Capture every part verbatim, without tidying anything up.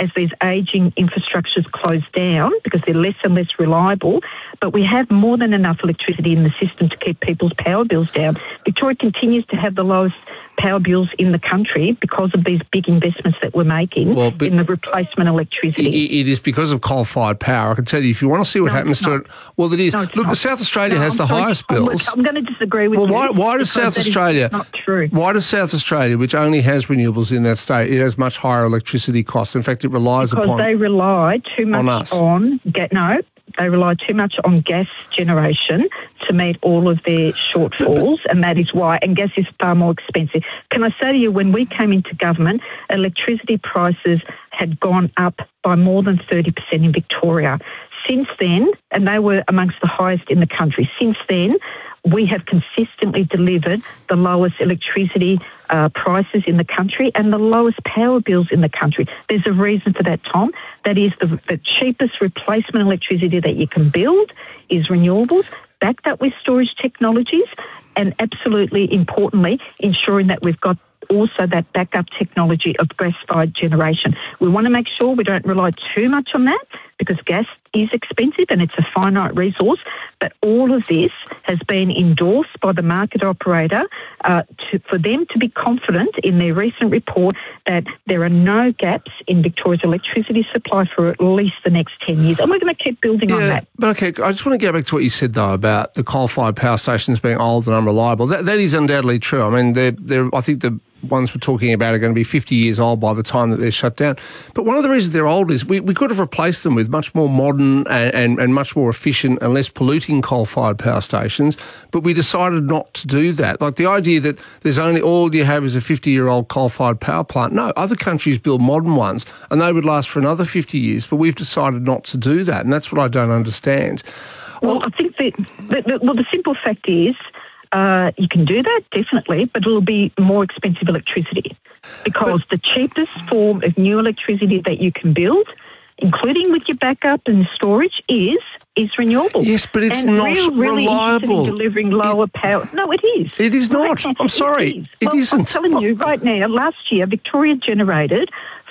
as these ageing infrastructures close down because they're less and less reliable, but we have more than enough electricity in the system to keep people's power bills down. Victoria continues to have the lowest power bills in the country because of these big investments that we're making well, in the replacement electricity. It, it is because of coal-fired power. I can tell you, if you want to see what no, happens to it, well, it is. No, Look, not. South Australia no, has I'm the sorry, highest I'm, bills. I'm going to disagree with well, you. Well, why, why does South Australia? Not true. Why does South Australia, which only has renewables in that state, it has much higher electricity costs? In fact, it relies because upon because they rely too much on us. on get no. They rely too much on gas generation to meet all of their shortfalls, and that is why, and gas is far more expensive. Can I say to you, when we came into government, electricity prices had gone up by more than thirty percent in Victoria. Since then, and they were amongst the highest in the country, since then, we have consistently delivered the lowest electricity uh, prices in the country and the lowest power bills in the country. There's a reason for that, Tom. That is the, the cheapest replacement electricity that you can build is renewables, backed up with storage technologies, and absolutely importantly, ensuring that we've got also that backup technology of gas-fired generation. We want to make sure we don't rely too much on that because gas is expensive and it's a finite resource, but all of this has been endorsed by the market operator uh, to, for them to be confident in their recent report that there are no gaps in Victoria's electricity supply for at least the next ten years. And we're going to keep building yeah, on that. But okay, I just want to go back to what you said, though, about the coal-fired power stations being old and unreliable. That, that is undoubtedly true. I mean, they're, they're, I think the ones we're talking about are going to be fifty years old by the time that they're shut down. But one of the reasons they're old is we, we could have replaced them with much more modern and, and, and much more efficient and less polluting coal-fired power stations, but we decided not to do that. Like the idea that there's only all you have is a fifty-year-old coal-fired power plant. No, other countries build modern ones and they would last for another fifty years, but we've decided not to do that, and that's what I don't understand. Well, well I think that, that, that well, the simple fact is Uh, you can do that, definitely, but it'll be more expensive electricity because but, the cheapest form of new electricity that you can build, including with your backup and storage, is is renewable. Yes, but it's and not we're really reliable. In delivering lower it, power. No, it is. It is not. Right. I'm sorry. It, is. it well, isn't. I'm telling you right now, last year, Victoria generated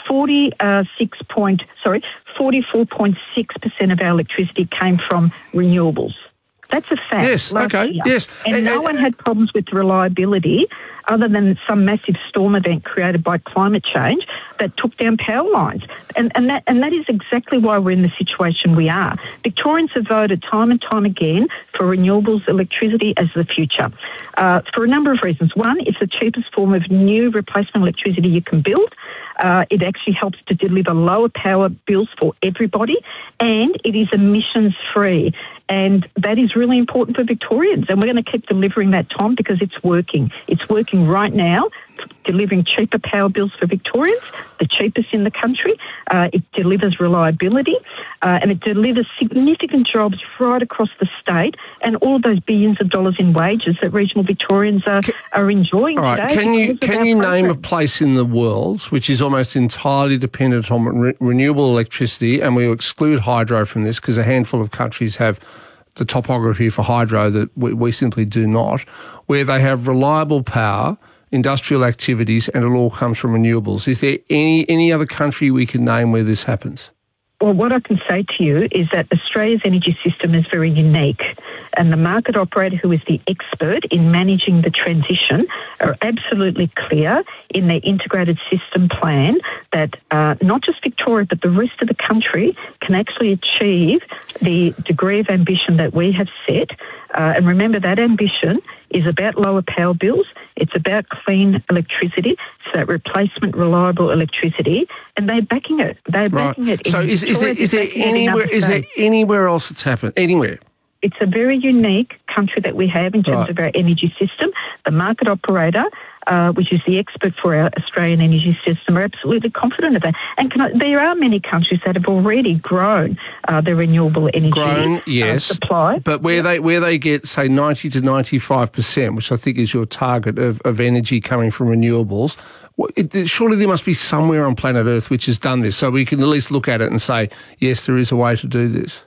forty-six point, sorry, forty-four point six percent of our electricity came from renewables. That's a fact. Yes, okay, year. yes. And, and no and, one had problems with reliability other than some massive storm event created by climate change that took down power lines. And, and, that, and that is exactly why we're in the situation we are. Victorians have voted time and time again for renewables electricity as the future uh, for a number of reasons. One, it's the cheapest form of new replacement electricity you can build. Uh, it actually helps to deliver lower power bills for everybody, and it is emissions-free. And that is really important for Victorians. And we're going to keep delivering that, Tom, because it's working. It's working right now, delivering cheaper power bills for Victorians, the cheapest in the country. Uh, it delivers reliability, uh, and it delivers significant jobs right across the state and all of those billions of dollars in wages that regional Victorians are, can, are enjoying all right, today. Can you, can you name a place in the world which is almost entirely dependent on re- renewable electricity, and we'll exclude hydro from this because a handful of countries have the topography for hydro that we, we simply do not, where they have reliable power, industrial activities, and it all comes from renewables. Is there any, any other country we can name where this happens? Well, what I can say to you is that Australia's energy system is very unique, and the market operator, who is the expert in managing the transition, are absolutely clear in their integrated system plan that uh, not just Victoria but the rest of the country can actually achieve the degree of ambition that we have set. Uh, and remember, that ambition is about lower power bills. It's about clean electricity. It's that replacement, reliable electricity, and they're backing it. They're right. backing it. So, is, is there is there anywhere is there anywhere else that's happened? Anywhere? It's a very unique country that we have in terms right. of our energy system. The market operator, uh, which is the expert for our Australian energy system, are absolutely confident of that. And can I, there are many countries that have already grown uh, their renewable energy grown, yes, uh, supply. But where yep. they where they get, say, ninety to ninety-five percent, which I think is your target of, of energy coming from renewables, it, surely there must be somewhere on planet Earth which has done this, so we can at least look at it and say, yes, there is a way to do this.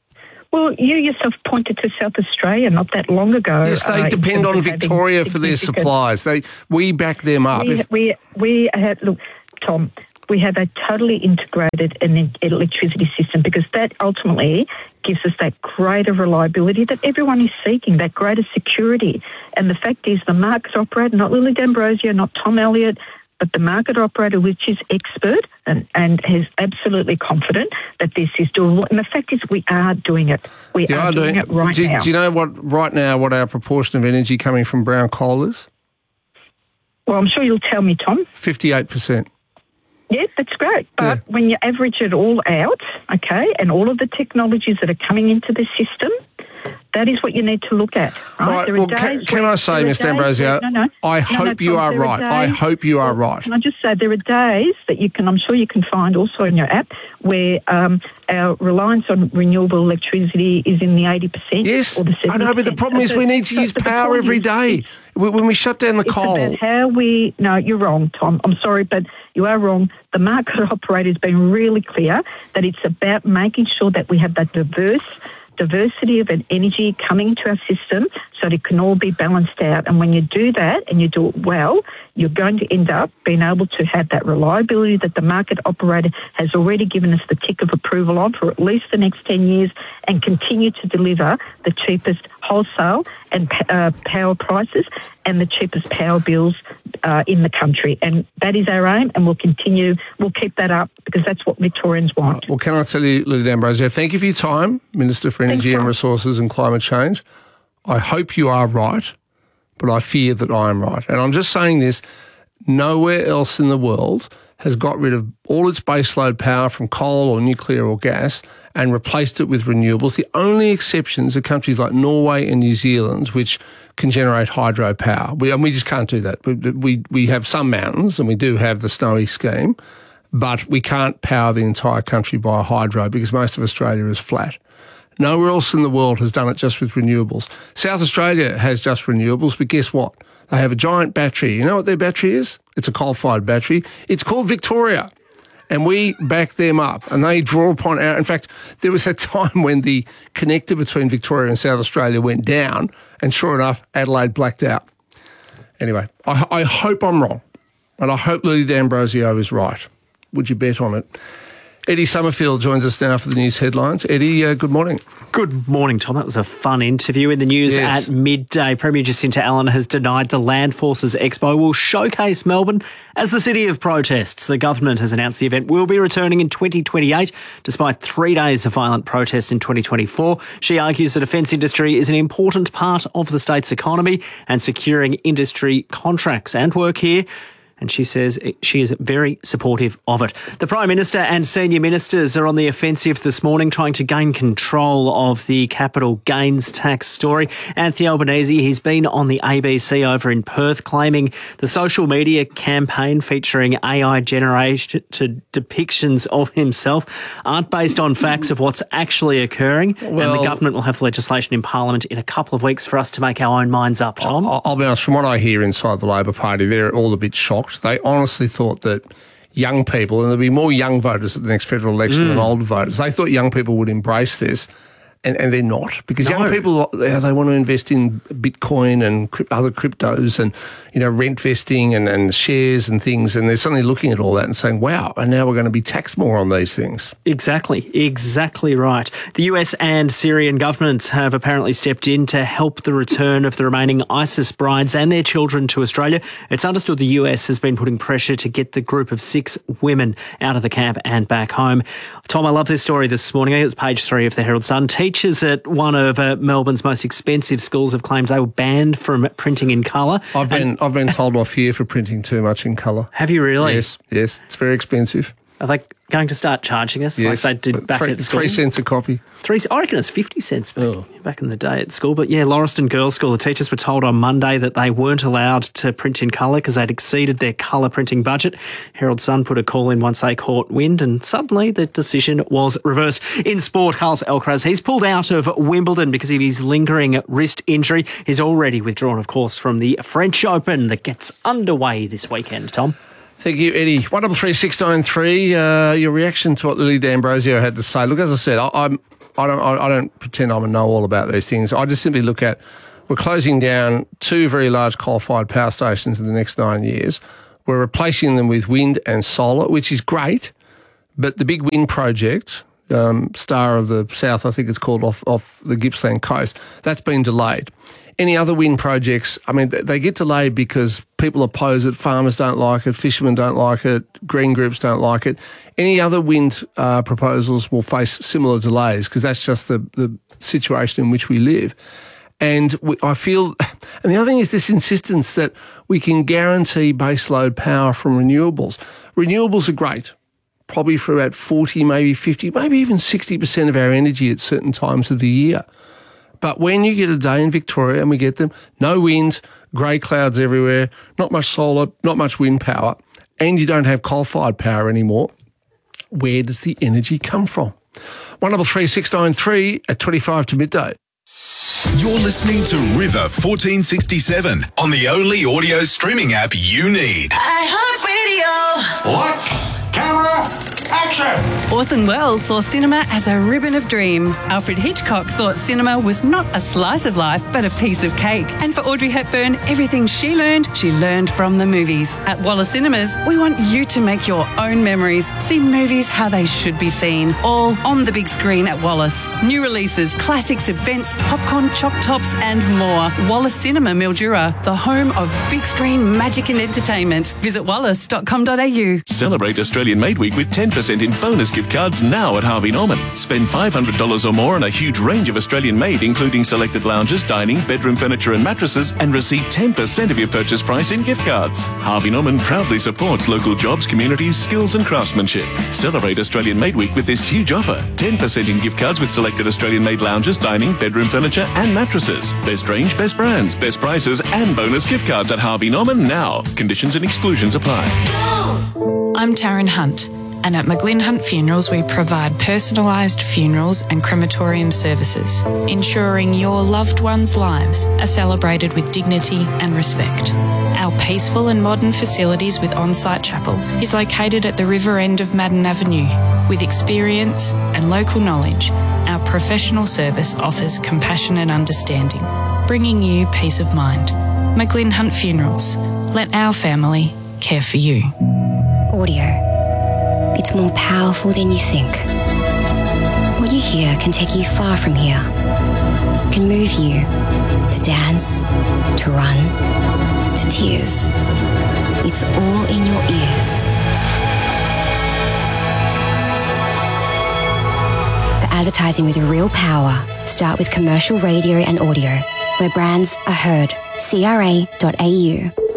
Well, you yourself pointed to South Australia not that long ago. Yes, they uh, depend on Victoria for their supplies. They we back them up. We if... we, we have, look, Tom, we have a totally integrated en- electricity system, because that ultimately gives us that greater reliability that everyone is seeking, that greater security. And the fact is the market operator, not Lily D'Ambrosio, not Tom Elliott, but the market operator, which is expert and, and is absolutely confident that this is doable. And the fact is we are doing it. We you are, are doing, doing it right do, now. Do you know what right now what our proportion of energy coming from brown coal is? Well, I'm sure you'll tell me, Tom. fifty-eight percent. Yeah, that's great. But Yeah. when you average it all out, okay, and all of the technologies that are coming into the system, that is what you need to look at. Right? Right, There are well, days can, can where- I say, there are Mister days D'Ambrosio, where- no, no, I no, hope no, you Tom, are there right. I days- hope you are well, right. Can I just say there are days that you can, I'm sure you can find also in your app, where um, our reliance on renewable electricity is in the eighty percent Yes, or the seventy percent. I know, but the problem is So- we need to so- use so the power point every is- day. When when we shut down the It's coal, about how we... No, you're wrong, Tom. I'm sorry, but you are wrong. The market operator has been really clear that it's about making sure that we have that diverse diversity of an energy coming into our system so that it can all be balanced out. And when you do that and you do it well, you're going to end up being able to have that reliability that the market operator has already given us the tick of approval on for at least the next ten years, and continue to deliver the cheapest wholesale and uh, power prices and the cheapest power bills uh, in the country. And that is our aim, and we'll continue, we'll keep that up, because that's what Victorians want. well, can I tell you, Lily D'Ambrosio, thank you for your time, Minister for Energy Thanks, and Tom. Resources and Climate Change. I hope you are right, but I fear that I am right. And I'm just saying this, nowhere else in the world has got rid of all its baseload power from coal or nuclear or gas and replaced it with renewables. The only exceptions are countries like Norway and New Zealand, which can generate hydropower. We, and we just can't do that. We, we, we have some mountains, and we do have the Snowy scheme, but we can't power the entire country by hydro because most of Australia is flat. Nowhere else in the world has done it just with renewables. South Australia has just renewables, but guess what? They have a giant battery. You know what their battery is? It's a coal-fired battery. It's called Victoria. And we back them up, and they draw upon our... In fact, there was a time when the connector between Victoria and South Australia went down, and sure enough, Adelaide blacked out. Anyway, I, I hope I'm wrong, and I hope Lily D'Ambrosio is right. Would you bet on it? Eddie Summerfield joins us now for the news headlines. Eddie, uh, good morning. Good morning, Tom. That was a fun interview. In the news Yes. at midday, Premier Jacinta Allen has denied the Land Forces Expo will showcase Melbourne as the city of protests. The government has announced the event will be returning in twenty twenty-eight, despite three days of violent protests in twenty twenty-four. She argues the defence industry is an important part of the state's economy, and securing industry contracts and work here. And she says she is very supportive of it. The Prime Minister and senior ministers are on the offensive this morning, trying to gain control of the capital gains tax story. Anthony Albanese, he's been on the A B C over in Perth, claiming the social media campaign featuring A I-generated depictions of himself aren't based on facts of what's actually occurring. Well, and the government will have legislation in Parliament in a couple of weeks for us to make our own minds up, Tom. I'll, I'll be honest, from what I hear inside the Labor Party, they're all a bit shocked. They honestly thought that young people, and there'll be more young voters at the next federal election mm. than older voters, they thought young people would embrace this, and, and they're not. Because no. young people, they want to invest in Bitcoin and other cryptos and, you know, rent vesting and, and shares and things, and they're suddenly looking at all that and saying, wow, and now we're going to be taxed more on these things. Exactly, exactly right. The U S and Syrian governments have apparently stepped in to help the return of the remaining ISIS brides and their children to Australia. It's understood the U S has been putting pressure to get the group of six women out of the camp and back home. Tom, I love this story this morning. It was page three of the Herald Sun. Teachers at one of uh, Melbourne's most expensive schools have claimed they were banned from printing in colour. I've been and I've been told off here for printing too much in colour. Have you really? Yes, yes. It's very expensive. Are they going to start charging us Yes, like they did back three, at school? Three cents a copy. Three, I reckon it's fifty cents back, Oh. back in the day at school. But yeah, Lauriston Girls' School, the teachers were told on Monday that they weren't allowed to print in colour because they'd exceeded their colour printing budget. Herald Sun put a call in once they caught wind, and suddenly the decision was reversed. In sport, Carlos Alcaraz, he's pulled out of Wimbledon because of his lingering wrist injury. He's already withdrawn, of course, from the French Open that gets underway this weekend, Tom. Thank you, Eddie. one double three six nine three. Uh, your reaction to what Lily D'Ambrosio had to say. Look, as I said, I, I'm, I don't, I, I don't pretend I'm a know-all about these things. I just simply look at, we're closing down two very large coal-fired power stations in the next nine years. We're We're replacing them with wind and solar, which is great. But the big wind project, um, Star of the South, I think it's called, off, off the Gippsland coast, that's been delayed. Any other wind projects, I mean, they get delayed because people oppose it, farmers don't like it, fishermen don't like it, green groups don't like it. Any other wind uh, proposals will face similar delays because that's just the, the situation in which we live. And we, I feel, and the other thing is this insistence that we can guarantee baseload power from renewables. Renewables are great, probably for about forty, maybe fifty, maybe even sixty percent of our energy at certain times of the year. But when you get a day in Victoria, and we get them, no wind, grey clouds everywhere, not much solar, not much wind power, and you don't have coal-fired power anymore, where does the energy come from? one double three six nine three at twenty-five to midday. You're listening to River fourteen sixty-seven on the only audio streaming app you need. iHeartRadio. Lights, camera, action! Orson Welles saw cinema as a ribbon of dream. Alfred Hitchcock thought cinema was not a slice of life, but a piece of cake. And for Audrey Hepburn, everything she learned, she learned from the movies. At Wallace Cinemas, we want you to make your own memories. See movies how they should be seen, all on the big screen at Wallace. New releases, classics, events, popcorn, choc tops and more. Wallace Cinema, Mildura, the home of big screen magic and entertainment. Visit wallace dot com dot a u. Celebrate Australian Made Week with ten percent in bonus gift cards now at Harvey Norman. Spend five hundred dollars or more on a huge range of Australian made, including selected lounges, dining, bedroom furniture and mattresses, and receive ten percent of your purchase price in gift cards. Harvey Norman proudly supports local jobs, communities, skills and craftsmanship. Celebrate Australian Made Week with this huge offer. ten percent in gift cards with selected Australian made lounges, dining, bedroom furniture and mattresses. Best range, best brands, best prices and bonus gift cards at Harvey Norman now. Conditions and exclusions apply. I'm Taryn Hunt, and at McGlynn Hunt Funerals we provide personalised funerals and crematorium services, ensuring your loved ones' lives are celebrated with dignity and respect. Our peaceful and modern facilities with on-site chapel is located at the river end of Madden Avenue. With experience and local knowledge, our professional service offers compassion and understanding, bringing you peace of mind. McGlynn Hunt Funerals. Let our family care for you. Audio. It's more powerful than you think. What you hear can take you far from here. It can move you to dance, to run, to tears. It's all in your ears. For advertising with real power, start with commercial radio and audio, where brands are heard. C R A dot A U.